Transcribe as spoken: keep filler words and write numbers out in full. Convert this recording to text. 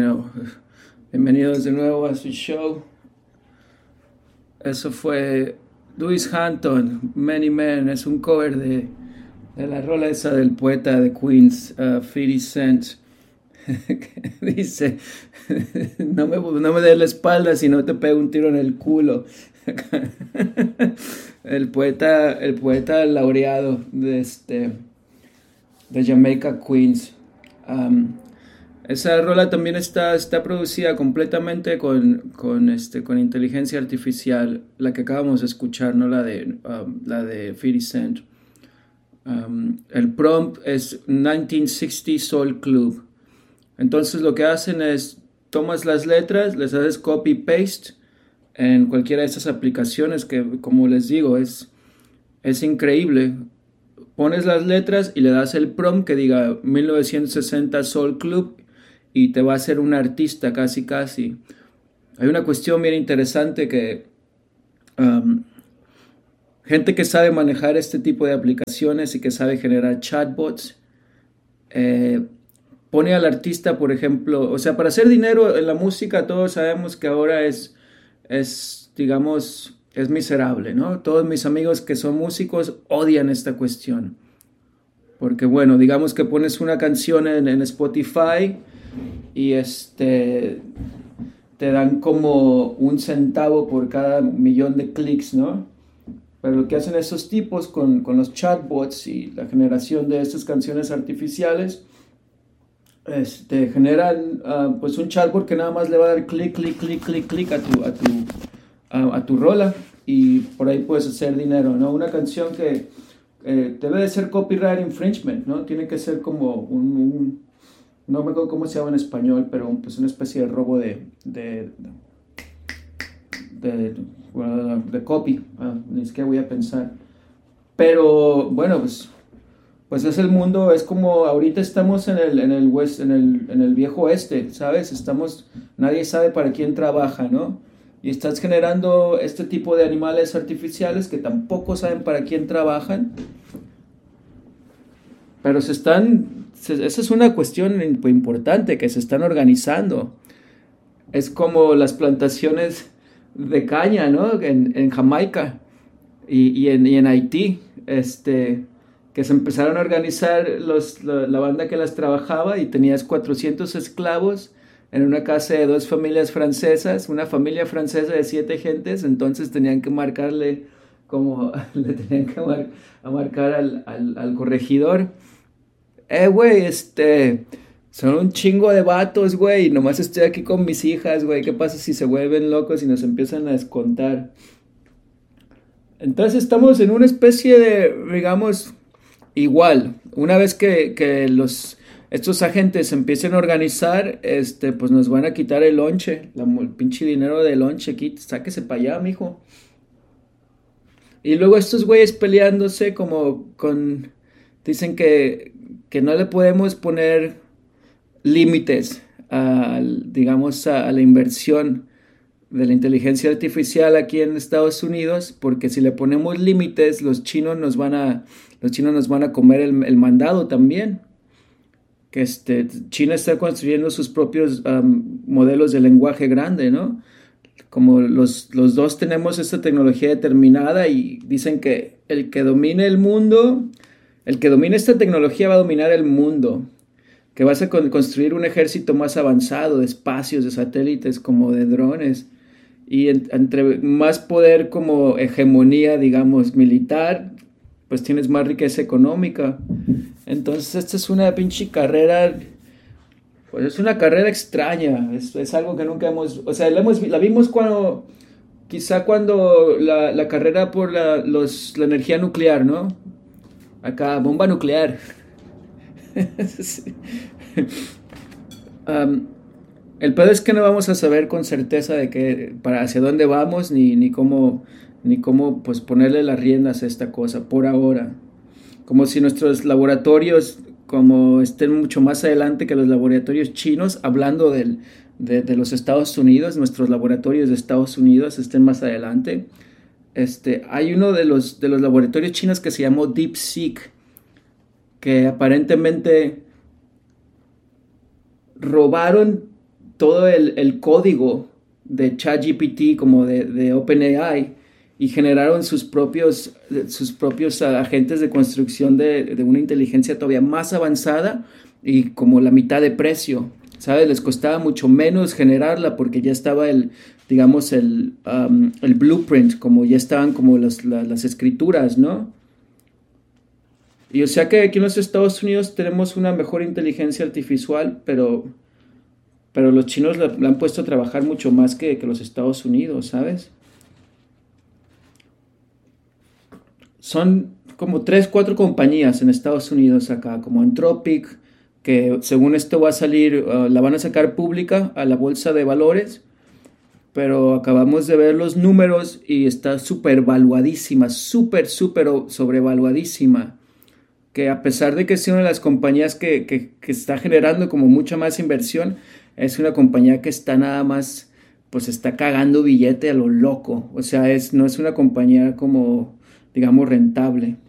Bueno, bienvenidos de nuevo a su show. Eso fue Louis Hampton, Many Men. Es un cover de, de la rola esa del poeta de Queens, uh, fifty Cent. Que dice, no me, no me des la espalda si no te pego un tiro en el culo. El poeta, el poeta laureado de, este, de Jamaica, Queens. Um, esa rola también está, está producida completamente con, con, este, con inteligencia artificial, la que acabamos de escuchar, no la de, um, la de fifty Cent. Um, el prompt es nineteen sixty Soul Club. Entonces lo que hacen es, tomas las letras, les haces copy-paste en cualquiera de esas aplicaciones que, como les digo, es, es increíble. Pones las letras y le das el prompt que diga mil novecientos sesenta Soul Club y te va a hacer un artista casi casi. Hay una cuestión bien interesante que um, gente que sabe manejar este tipo de aplicaciones y que sabe generar chatbots, eh, pone al artista, por ejemplo, o sea, para hacer dinero en la música todos sabemos que ahora es, es digamos, es miserable, ¿no? Todos mis amigos que son músicos odian esta cuestión. Porque bueno, digamos que pones una canción en, en Spotify y este te dan como un centavo por cada millón de clics, ¿no? Pero lo que hacen esos tipos con, con los chatbots y la generación de estas canciones artificiales, este, generan uh, pues un chatbot que nada más le va a dar clic, clic, clic, clic, clic a tu, a tu, a, a tu rola y por ahí puedes hacer dinero, ¿no? Una canción que eh, debe de ser copyright infringement, ¿no? Tiene que ser como un, un no me acuerdo cómo se llama en español, pero pues una especie de robo de de, de, de, bueno, de copy, uh, ni siquiera voy a pensar. Pero bueno, pues Pues es el mundo, es como ahorita estamos en el, en el, west, en el, en el viejo oeste, ¿sabes? Estamos, nadie sabe para quién trabaja, ¿no? Y estás generando este tipo de animales artificiales que tampoco saben para quién trabajan, pero se están, se, esa es una cuestión importante, que se están organizando. Es como las plantaciones de caña, ¿no? En, en Jamaica y, y, en, y en Haití, este... que se empezaron a organizar los, la, la banda que las trabajaba y tenías cuatrocientos esclavos en una casa de dos familias francesas, una familia francesa de siete gentes, entonces tenían que marcarle como, le tenían que mar, a marcar al, al, al corregidor, eh, güey, este, son un chingo de vatos, güey, nomás estoy aquí con mis hijas, güey, ¿qué pasa si se vuelven locos y nos empiezan a descontar? Entonces estamos en una especie de, digamos, igual, una vez que, que los, estos agentes empiecen a organizar, este, pues nos van a quitar el lonche, la, el pinche dinero del lonche, quit, sáquese para allá, mijo. Y luego estos güeyes peleándose como con, dicen que, que no le podemos poner límites a, digamos, a, a la inversión de la inteligencia artificial aquí en Estados Unidos, porque si le ponemos límites, los chinos nos van a, los chinos nos van a comer el, el mandado también. Que este, China está construyendo sus propios um, modelos de lenguaje grande, ¿no? Como los, los dos tenemos esta tecnología determinada y dicen que el que domine el mundo, el que domine esta tecnología va a dominar el mundo. Que vas a con, construir un ejército más avanzado de espacios, de satélites, como de drones. Y en, entre más poder como hegemonía, digamos, militar, pues tienes más riqueza económica. Entonces esta es una pinche carrera, pues es una carrera extraña, es, es algo que nunca hemos, o sea, la, hemos, la vimos cuando, quizá cuando la, la carrera por la, los, la energía nuclear, ¿no? Acá, bomba nuclear. Sí. um, el pedo es que no vamos a saber con certeza de que para hacia dónde vamos ni, ni cómo ni cómo pues ponerle las riendas a esta cosa por ahora, como si nuestros laboratorios como estén mucho más adelante que los laboratorios chinos, hablando del, de, de los Estados Unidos, nuestros laboratorios de Estados Unidos estén más adelante. Este, hay uno de los, de los laboratorios chinos que se llamó DeepSeek, que aparentemente robaron todo el, el código de ChatGPT como de, de OpenAI y generaron sus propios, sus propios agentes de construcción de, de una inteligencia todavía más avanzada y como la mitad de precio, ¿sabes? Les costaba mucho menos generarla porque ya estaba el, digamos, el, um, el blueprint, como ya estaban como las, la, las escrituras, ¿no? Y o sea que aquí en los Estados Unidos tenemos una mejor inteligencia artificial, pero, pero los chinos la, la han puesto a trabajar mucho más que, que los Estados Unidos, ¿sabes? Son como tres, cuatro compañías en Estados Unidos acá, como Anthropic, que según esto va a salir, uh, la van a sacar pública a la bolsa de valores, pero acabamos de ver los números y está súper valuadísima, súper, súper sobrevaluadísima. Que a pesar de que es una de las compañías que, que, que está generando como mucha más inversión, es una compañía que está nada más, pues está cagando billete a lo loco. O sea, es, no es una compañía como, digamos, rentable.